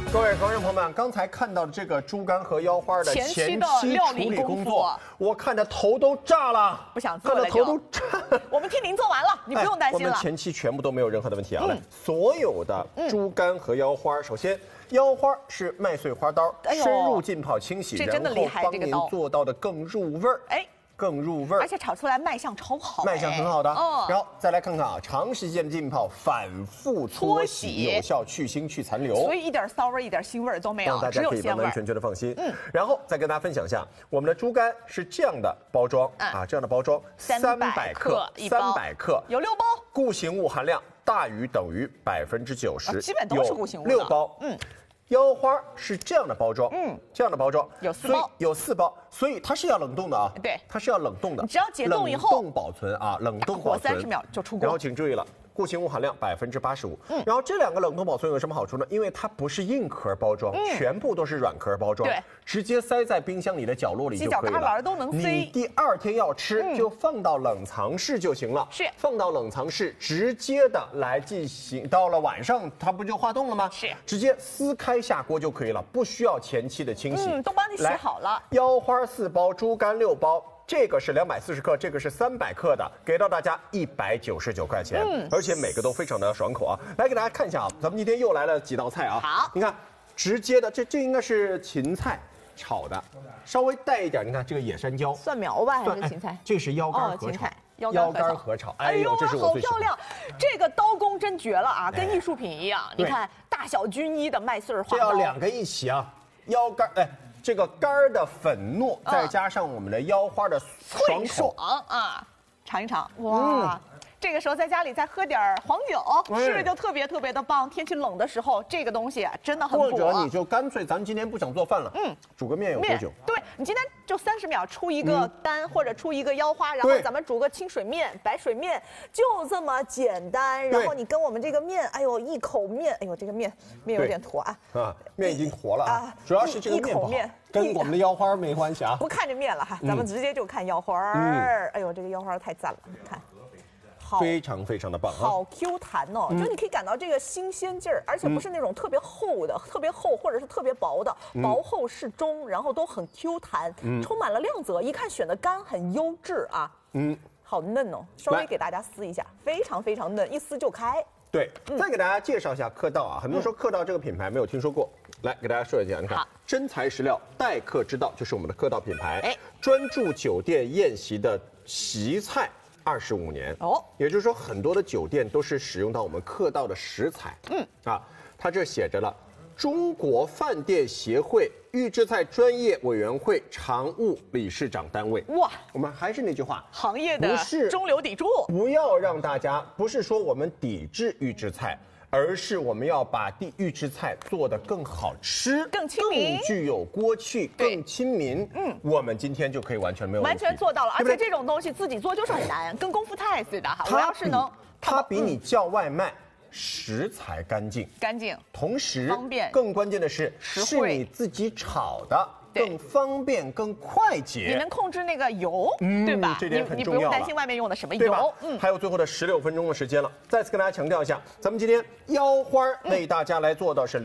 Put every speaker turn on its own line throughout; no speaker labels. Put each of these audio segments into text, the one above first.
各位观众朋友们，刚才看到这个猪肝和腰花的前期
料
处理
理
工作，我看着头都炸了，
不想做了
看着头都炸。
我们替您做完了，你不用担心了。
我们前期全部都没有任何的问题啊。所有的猪肝和腰花，首先腰花是麦穗花刀，深入浸泡清洗，然后帮您做到的更入味儿。更入味儿，
而且炒出来卖相超好，
卖相很好的。然后再来看看啊，长时间的浸泡，反复搓洗，有效去腥去残留，
所以一点骚味、一点腥味都没有，
让大家可以完完全全的放心。然后再跟大家分享一下，我们的猪肝是这样的包装啊，这样的包装，300克，300克，
有6包，
固形物含量大于等于90%，
基本都是固形物
，6包。腰花是这样的包装，这样的包装
有4包，
有4包，所以它是要冷冻的啊，
对，
它是要冷冻的，
你只要解冻以后，
冷冻保存啊，冷冻保存
30秒就出锅。
然后请注意了，固形物含量85%。然后这2个冷冻保存有什么好处呢？因为它不是硬壳包装，全部都是软壳包装，
对，
直接塞在冰箱里的角落里就可以了，
犄角旮旯都能塞。
你第2天要吃，就放到冷藏室就行了，
是
放到冷藏室直接的来进行，到了晚上它不就化冻了吗？
是，
直接撕开下锅就可以了，不需要前期的清洗，
都帮你洗好了。
腰花4包，猪肝6包。这个是240克，这个是300克的，给到大家199块钱，而且每个都非常的爽口啊！来给大家看一下啊，咱们今天又来了几道菜啊。
好，
你看，直接的，这应该是芹菜炒的，稍微带一点，你看这个野山椒、
蒜苗吧，还是芹菜？
这是腰肝合炒，
腰肝
合炒，哎呦，这是我最喜欢。
好漂亮，这个刀工真绝了啊，跟艺术品一样。你看，大小均一的麦穗花刀，
这要2个一起啊，腰肝这个肝的粉糯，再加上我们的腰花的
脆爽啊，尝一尝，哇！这个时候在家里再喝点黄酒，吃着就特别特别的棒。天气冷的时候，这个东西真的很补。
或者你就干脆，咱今天不想做饭了，煮个面有多久？
对，你今天就30秒出一个肝或者出一个腰花，然后咱们煮个清水面、白水面，就这么简单。然后你跟我们这个面，哎呦，一口面，哎呦，这个面有点坨啊，
面已经坨了啊，主要是这个面不好，跟我们的腰花没关系啊。
不看这面了哈，咱们直接就看腰花。哎呦，这个腰花太赞了，你看。
非常非常的棒，
好 Q 弹哦！就你可以感到这个新鲜劲儿，而且不是那种特别厚的、特别厚或者是特别薄的，薄厚适中，然后都很 Q 弹，充满了亮泽。一看选的肝很优质啊，好嫩哦！稍微给大家撕一下，非常非常嫩，一撕就开。
对，再给大家介绍一下客道啊，很多人说客道这个品牌没有听说过，来给大家说一下，你看真材实料，待客之道就是我们的客道品牌，专注酒店宴席的席菜。25年也就是说很多的酒店都是使用到我们客道的食材，它这写着了中国饭店协会预制菜专业委员会常务理事长单位。哇，我们还是那句话，
行业的中流砥柱，
不要让大家不是说我们抵制预制菜。而是我们要把预制菜做得更好吃、
更亲民、
更具有锅气、更亲民。我们今天就可以完全没有问题，
完全做到了。而且这种东西自己做就是很难，跟功夫菜似的哈。我要是能，
它比你叫外卖食材干净，同时
方便，
更关键的是是你自己炒的。更方便、更快捷，
你能控制那个油，对吧？
这点很重要了，
你不用担心外面用的什么油。
还有最后的16分钟的时间了，再次跟大家强调一下，咱们今天腰花为大家来做的是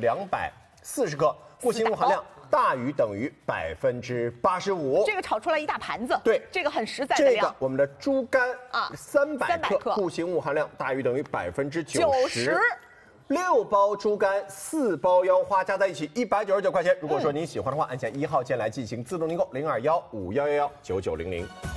240克，固形物含量大于等于85%。
这个炒出来一大盘子，
对，
这个很实在的量。
这个我们的猪肝300克，固形物含量大于等于90%。6包猪肝，4包腰花，加在一起199块钱。如果说您喜欢的话，按下1号键来进行自动订购，021511199900。